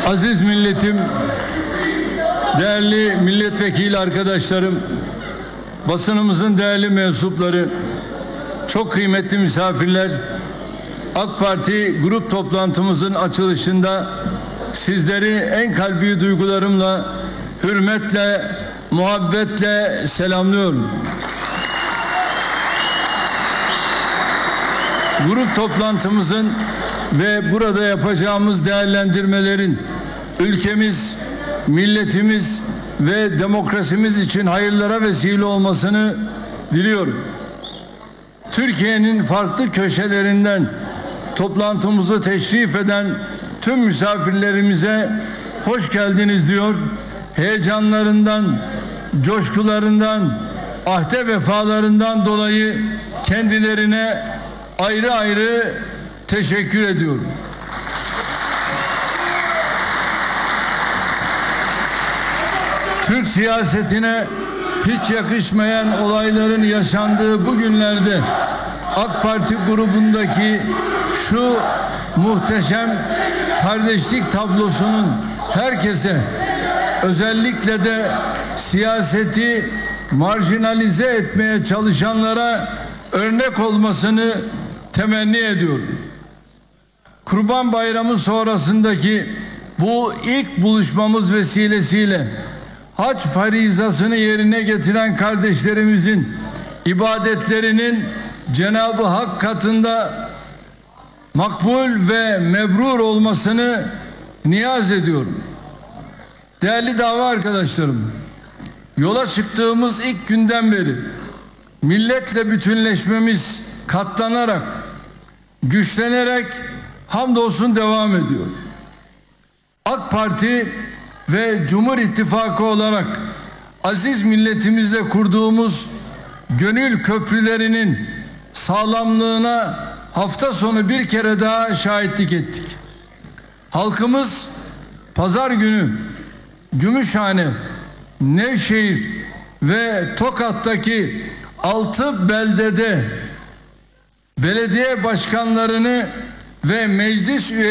Aziz milletim, değerli milletvekili arkadaşlarım, basınımızın değerli mensupları, çok kıymetli misafirler, AK Parti grup toplantımızın açılışında sizleri en kalbi duygularımla, hürmetle, muhabbetle selamlıyorum. Grup toplantımızın ve burada yapacağımız değerlendirmelerin ülkemiz, milletimiz ve demokrasimiz için hayırlara vesile olmasını diliyorum. Türkiye'nin farklı köşelerinden toplantımızı teşrif eden tüm misafirlerimize hoş geldiniz diyor. Heyecanlarından, coşkularından, ahde vefalarından dolayı kendilerine ayrı ayrı teşekkür ediyorum. Türk siyasetine hiç yakışmayan olayların yaşandığı bu günlerde AK Parti grubundaki şu muhteşem kardeşlik tablosunun herkese, özellikle de siyaseti marjinalize etmeye çalışanlara örnek olmasını temenni ediyorum. Kurban Bayramı sonrasındaki bu ilk buluşmamız vesilesiyle hac farizasını yerine getiren kardeşlerimizin ibadetlerinin Cenab-ı Hak katında makbul ve mebrur olmasını niyaz ediyorum. Değerli dava arkadaşlarım, yola çıktığımız ilk günden beri milletle bütünleşmemiz katlanarak, güçlenerek hamdolsun devam ediyor. AK Parti ve Cumhur İttifakı olarak aziz milletimizle kurduğumuz gönül köprülerinin sağlamlığına hafta sonu bir kere daha şahitlik ettik. Halkımız pazar günü Gümüşhane, Nevşehir ve Tokat'taki 6 beldede belediye başkanlarını ve meclis üyeleri